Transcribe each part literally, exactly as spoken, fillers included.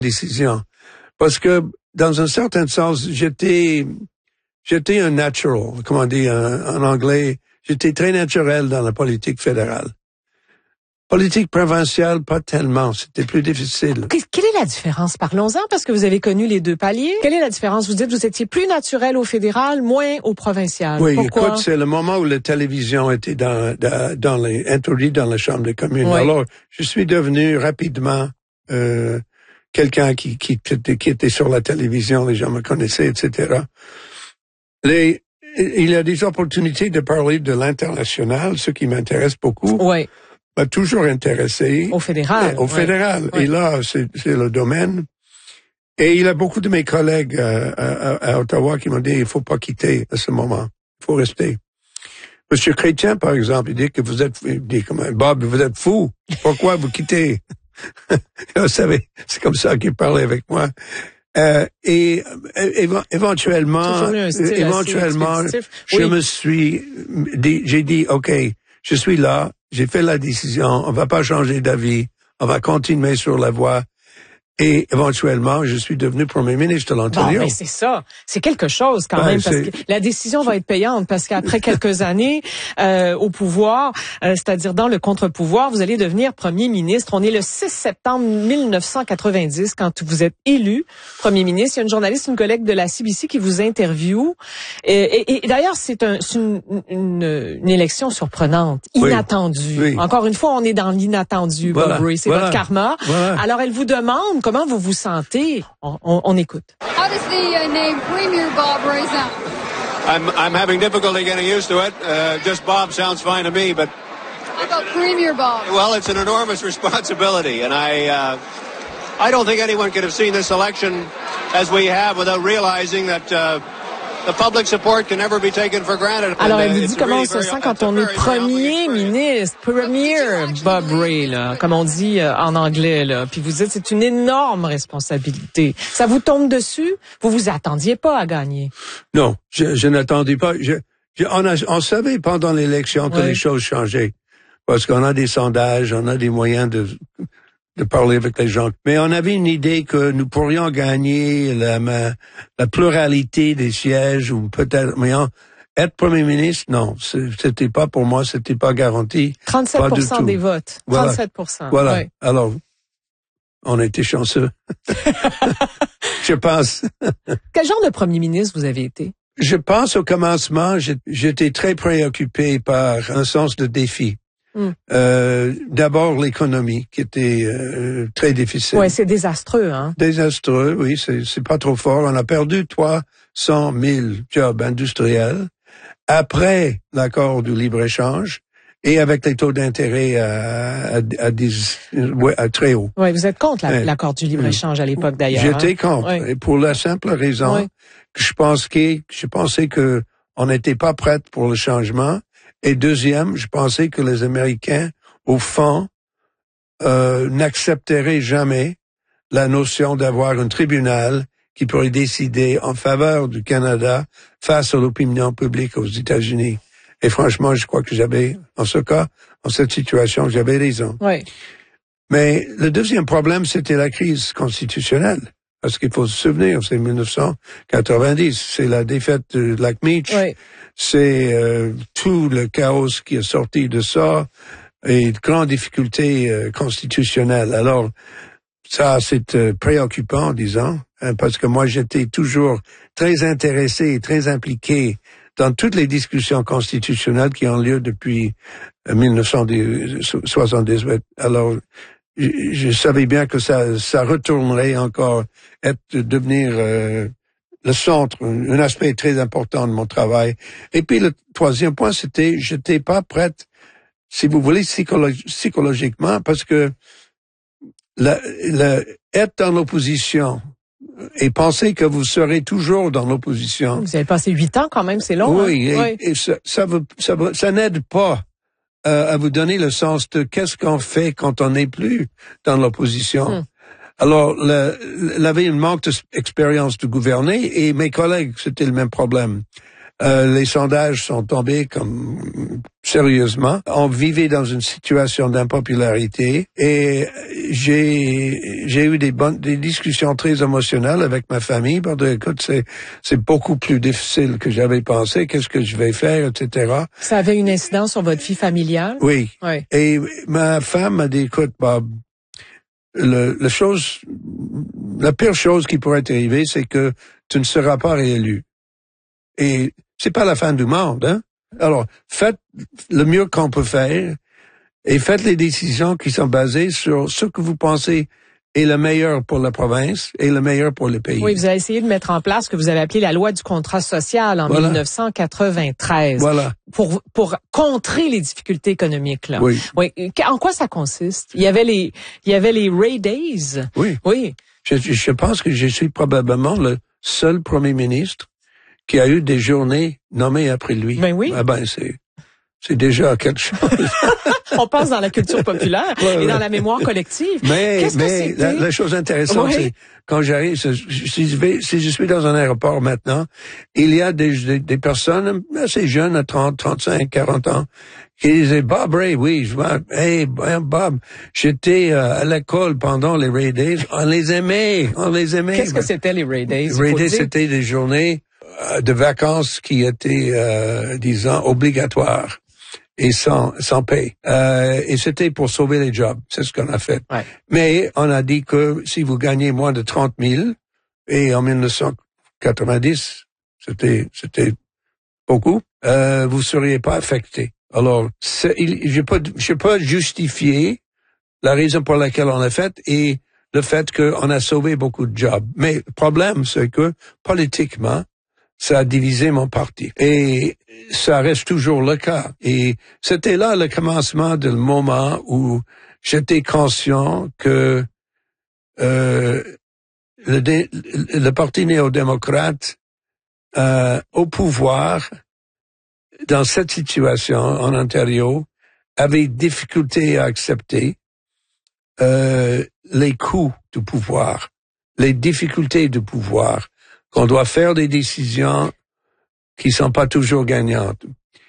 décision. Parce que, dans un certain sens, j'étais, j'étais un natural, comment dire en, en anglais, j'étais très naturel dans la politique fédérale. Politique provinciale, pas tellement. C'était plus difficile. Quelle est la différence? Parlons-en, parce que vous avez connu les deux paliers. Quelle est la différence? Vous dites que vous étiez plus naturel au fédéral, moins au provincial. Oui, Pourquoi? écoute, c'est le moment où la télévision était dans, dans, dans les, introduite dans la Chambre des communes. Oui. Alors, je suis devenu rapidement euh, quelqu'un qui, qui, qui était sur la télévision, les gens me connaissaient, et cetera. Les, il y a des opportunités de parler de l'international, ce qui m'intéresse beaucoup. Oui. M'a toujours intéressé. Au fédéral. Au fédéral. Oui. Et là, c'est, c'est le domaine. Et il y a beaucoup de mes collègues euh, à, à Ottawa qui m'ont dit, il faut pas quitter à ce moment. Il faut rester. Monsieur Chrétien, par exemple, il dit que vous êtes, il dit comme Bob, vous êtes fou. Pourquoi vous quittez? Vous savez, c'est comme ça qu'il parlait avec moi. Euh, et éve- éventuellement, éventuellement, je oui. me suis dit, j'ai dit, OK, je suis là, j'ai fait la décision, on va pas changer d'avis, on va continuer sur la voie. Et éventuellement, je suis devenu premier ministre de l'Ontario. Bon, mais c'est ça. C'est quelque chose quand ben, même, parce c'est... que la décision va être payante, parce qu'après quelques années euh, au pouvoir, euh, c'est-à-dire dans le contre-pouvoir, vous allez devenir premier ministre. On est le six septembre mille neuf cent quatre-vingt-dix quand vous êtes élu premier ministre. Il y a une journaliste, une collègue de la C B C qui vous interviewe. Et, et, et d'ailleurs, c'est, un, c'est une, une, une élection surprenante, inattendue. Oui. Oui. Encore une fois, on est dans l'inattendu, voilà. Bob Rae. C'est voilà. votre karma. Voilà. Alors, elle vous demande comment vous vous sentez. On, on, on écoute. How does the uh, name Premier Bob Rae sound? I'm I'm having difficulty getting used to it. Uh, just Bob sounds fine to me, but How about Premier Bob? well, it's an enormous responsibility, and I uh, I don't think anyone could have seen this election as we have without realizing that. Uh, The public support can never be taken for granted. Alors, elle vous It's dit comment on really se very- sent it's quand a on very, est very humbling premier experience. ministre, premier Bob Rae, là, comme on dit euh, en anglais, là. Puis vous dites, c'est une énorme responsabilité. Ça vous tombe dessus? Vous vous attendiez pas à gagner? Non, je, je n'attendais pas. Je, je, on, a, on savait pendant l'élection que oui. les choses changeaient. Parce qu'on a des sondages, on a des moyens de, de parler avec les gens. Mais on avait une idée que nous pourrions gagner la, la pluralité des sièges ou peut-être, mais on, être premier ministre, non, c'était pas pour moi, c'était pas garanti. trente-sept pour cent des votes. Voilà. trente-sept pour cent. Voilà. Oui. Alors, on a été chanceux. Je pense. Quel genre de premier ministre vous avez été? Je pense au commencement, j'étais très préoccupé par un sens de défi. Mm. Euh, d'abord l'économie qui était euh, très difficile. Ouais, c'est désastreux, hein. Désastreux, oui, c'est c'est pas trop fort. On a perdu trois cent mille jobs industriels après l'accord du libre-échange et avec les taux d'intérêt à, à, à, dix, ouais, à très haut. Oui, vous êtes contre la, ouais. l'accord du libre-échange à l'époque d'ailleurs. J'étais hein? contre, ouais. Et pour la simple raison ouais. que je pensais, je pensais que on n'était pas prête pour le changement. Et deuxième, je pensais que les Américains, au fond, euh, n'accepteraient jamais la notion d'avoir un tribunal qui pourrait décider en faveur du Canada face à l'opinion publique aux États-Unis. Et franchement, je crois que j'avais, en ce cas, en cette situation, j'avais raison. Oui. Mais le deuxième problème, c'était la crise constitutionnelle. Parce qu'il faut se souvenir, c'est mille neuf cent quatre-vingt-dix, c'est la défaite de Lac-Meach, oui. c'est euh, tout le chaos qui est sorti de ça et de grandes difficultés euh, constitutionnelles. Alors, ça, c'est euh, préoccupant, disons, hein, parce que moi, j'étais toujours très intéressé et très impliqué dans toutes les discussions constitutionnelles qui ont lieu depuis euh, mille neuf cent soixante-dix-huit. Alors, je, je savais bien que ça, ça retournerait encore être devenir euh, le centre, un aspect très important de mon travail. Et puis le troisième point, c'était, j'étais pas prête, si vous voulez, psychologi- psychologiquement, parce que la, la, être dans l'opposition et penser que vous serez toujours dans l'opposition. Vous avez passé huit ans quand même, c'est long. Oui, hein? et, oui. et ça, ça, veut, ça, veut, ça n'aide pas euh, à vous donner le sens de qu'est-ce qu'on fait quand on n'est plus dans l'opposition. Hum. Alors, il avait une manque d'expérience de gouverner et mes collègues, c'était le même problème. Euh, les sondages sont tombés comme sérieusement. On vivait dans une situation d'impopularité et j'ai j'ai eu des bonnes des discussions très émotionnelles avec ma famille. Pour dire, écoute, c'est c'est beaucoup plus difficile que j'avais pensé. Qu'est-ce que je vais faire, et cetera. Ça avait une incidence sur votre vie familiale? Oui. Oui. Et ma femme m'a dit, écoute, Bob, le, la chose, la pire chose qui pourrait t'arriver, c'est que tu ne seras pas réélu. Et c'est pas la fin du monde, hein. Alors, faites le mieux qu'on peut faire et faites les décisions qui sont basées sur ce que vous pensez est le meilleur pour la province et le meilleur pour le pays. Oui, vous avez essayé de mettre en place ce que vous avez appelé la loi du contrat social en voilà. mille neuf cent quatre-vingt-treize. Voilà. Pour pour contrer les difficultés économiques là. Oui. Oui. En quoi ça consiste? Il y avait les il y avait les Ray Days. Oui. Oui. Je, je pense que je suis probablement le seul premier ministre qui a eu des journées nommées après lui. Ben oui. Ah ben c'est c'est déjà quelque chose. On passe dans la culture populaire ouais, et ouais. dans la mémoire collective. Mais mais la, la chose intéressante oui. c'est quand j'arrive si je vais si je suis dans un aéroport maintenant, il y a des des, des personnes assez jeunes à trente, trente-cinq, quarante ans qui disaient Bob Ray, oui, je vois, hey Bob, j'étais euh, à l'école pendant les Ray Days, on les aimait, on les aimait. Qu'est-ce que c'était les Ray Days? Ray Days c'était des journées de vacances qui étaient, euh, disons, obligatoires et sans sans paye. Euh, et c'était pour sauver les jobs. C'est ce qu'on a fait. Ouais. Mais on a dit que si vous gagnez moins de trente mille, et en mille neuf cent quatre-vingt-dix, c'était c'était beaucoup, euh, vous seriez pas affecté. Alors, je peux je peux justifier la raison pour laquelle on l'a fait et le fait qu'on a sauvé beaucoup de jobs. Mais le problème, c'est que politiquement, ça a divisé mon parti. Et ça reste toujours le cas. Et c'était là le commencement du moment où j'étais conscient que euh, le, dé, le parti néo-démocrate euh, au pouvoir, dans cette situation en Ontario, avait difficulté à accepter euh, les coûts du pouvoir, les difficultés du pouvoir, qu'on doit faire des décisions qui sont pas toujours gagnantes.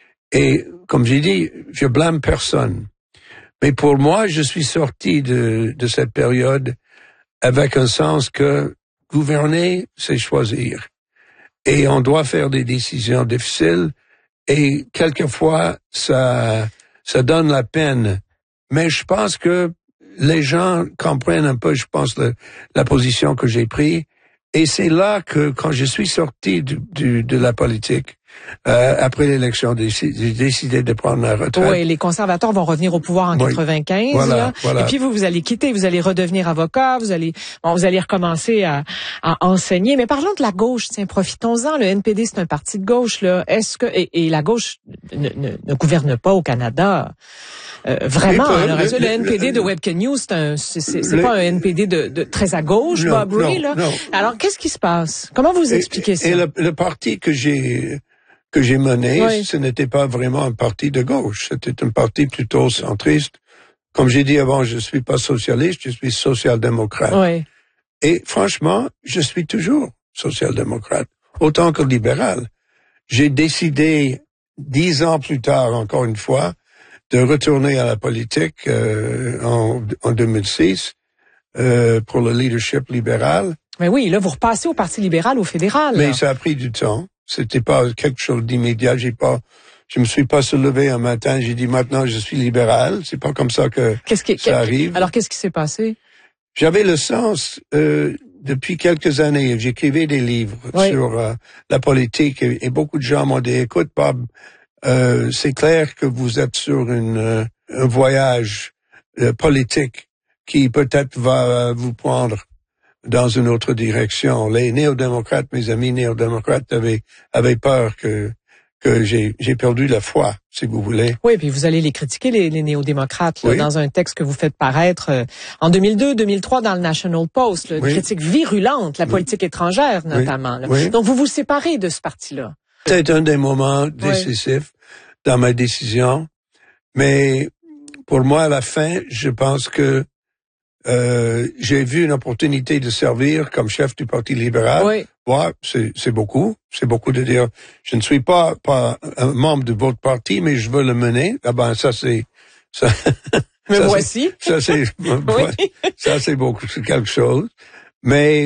Et comme j'ai dit, je blâme personne. Mais pour moi, je suis sorti de, de cette période avec un sens que gouverner, c'est choisir. Et on doit faire des décisions difficiles. Et quelquefois, ça, ça donne la peine. Mais je pense que les gens comprennent un peu, je pense, le, la position que j'ai prise. Et c'est là que, quand je suis sorti du, du, de la politique, euh, après l'élection, j'ai décidé de prendre la retraite. Oui, les conservateurs vont revenir au pouvoir en oui. quatre-vingt-quinze. Voilà, là. voilà. Et puis vous, vous allez quitter, vous allez redevenir avocat, vous allez, bon, vous allez recommencer à, à enseigner. Mais parlons de la gauche, tiens, profitons-en. Le N P D, c'est un parti de gauche, là. Est-ce que et, et la gauche ne, ne, ne gouverne pas au Canada? Euh, vraiment, peut, alors, le, le, le N P D le, de Webken News, c'est un, c'est, c'est, c'est pas un N P D de, de très à gauche, non, Bob Ray, là. Non. Alors, qu'est-ce qui se passe? Comment vous expliquez et, ça? Et le, le parti que j'ai que j'ai mené, oui. ce n'était pas vraiment un parti de gauche. C'était un parti plutôt centriste. Comme j'ai dit avant, je suis pas socialiste, je suis social-démocrate. Oui. Et franchement, je suis toujours social-démocrate, autant que libéral. J'ai décidé, dix ans plus tard, encore une fois, de retourner à la politique euh, en, en deux mille six euh, pour le leadership libéral. Mais oui, là, vous repassez au Parti libéral, au fédéral. Mais là. ça a pris du temps. C'était pas quelque chose d'immédiat. J'ai pas, je me suis pas soulevé un matin. J'ai dit maintenant je suis libéral. C'est pas comme ça que qu'est-ce qui, ça arrive. Alors qu'est-ce qui s'est passé? J'avais le sens euh, depuis quelques années. J'écrivais des livres oui. sur euh, la politique et, et beaucoup de gens m'ont dit écoute Bob, euh, c'est clair que vous êtes sur une euh, un voyage euh, politique qui peut-être va euh, vous prendre dans une autre direction. Les néo-démocrates, mes amis néo-démocrates avaient, avaient peur que, que j'ai, j'ai perdu la foi, si vous voulez. Oui, puis vous allez les critiquer, les, les néo-démocrates, là, oui. dans un texte que vous faites paraître euh, en deux mille deux deux mille trois dans le National Post, là, une oui. critique virulente, la politique oui. étrangère notamment. Là. Oui. Donc vous vous séparez de ce parti-là. C'est un des moments décisifs oui. dans ma décision, mais pour moi, à la fin, je pense que Euh, j'ai vu une opportunité de servir comme chef du Parti libéral. Oui. Ouais, c'est, c'est beaucoup. C'est beaucoup de dire, je ne suis pas, pas un membre de votre parti, mais je veux le mener. Ah ben, ça, c'est, ça. Me ça, voici. C'est, ça, c'est, Oui. ça, c'est beaucoup, c'est quelque chose. Mais,